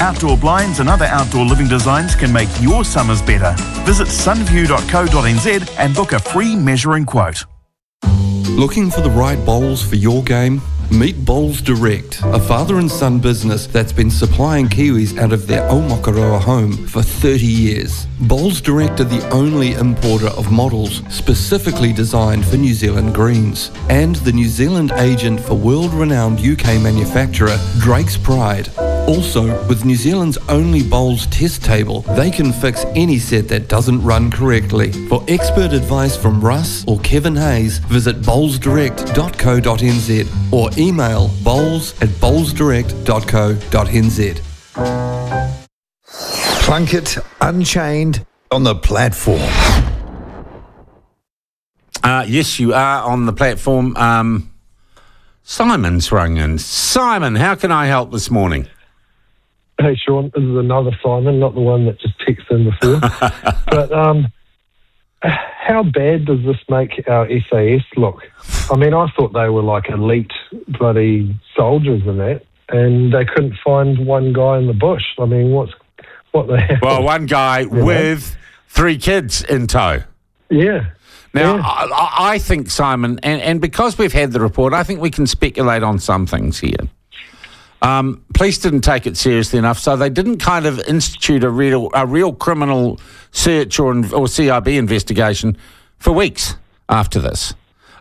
Outdoor blinds and other outdoor living designs can make your summers better. Visit sunview.co.nz and book a free measuring quote. Looking for the right bowls for your game? Meet Bowls Direct, a father and son business that's been supplying Kiwis out of their Aomakaroa home for 30 years. Bowls Direct are the only importer of models specifically designed for New Zealand greens, and the New Zealand agent for world-renowned UK manufacturer Drake's Pride. Also, with New Zealand's only bowls test table, they can fix any set that doesn't run correctly. For expert advice from Russ or Kevin Hayes, visit bowlsdirect.co.nz or email bowls@bowlsdirect.co.nz. Plunkett Unchained on the platform. Yes, you are on the platform. Simon's rung in. Simon, how can I help this morning? Hey, Sean, this is another Simon, not the one that just texted in before. But how bad does this make our SAS look? I mean, I thought they were like elite bloody soldiers and that, and they couldn't find one guy in the bush. I mean, what the hell? Well, one guy with 3 kids in tow. Yeah. Now, Yeah. I think, Simon, and because we've had the report, I think we can speculate on some things here. Police didn't take it seriously enough, so they didn't kind of institute a real criminal search or CIB investigation for weeks after this.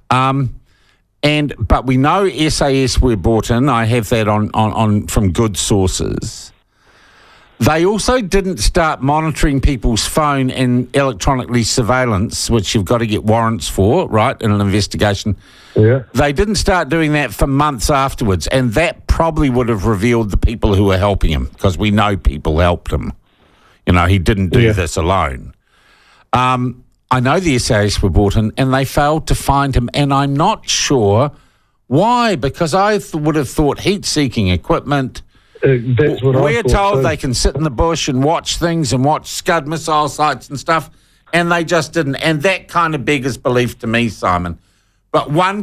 But we know SAS were brought in. I have that on from good sources. They also didn't start monitoring people's phone and electronically surveillance, which you've got to get warrants for, right, in an investigation. Yeah. They didn't start doing that for months afterwards, and that probably would have revealed the people who were helping him, because we know people helped him. You know, he didn't do this alone. I know the SAS were brought in, and they failed to find him, and I'm not sure why, because I would have thought heat-seeking equipment. That's what We're I thought told too. they can sit in the bush and watch things and watch Scud missile sites and stuff, and they just didn't. And that kind of beggars belief to me, Simon. But one